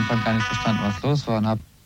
Anfang gar nicht verstanden, was los war und habe